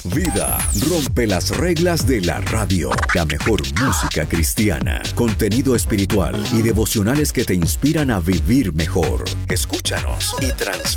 Vida rompe las reglas de la radio. La mejor música cristiana, contenido espiritual y devocionales que te inspiran a vivir mejor. Escúchanos y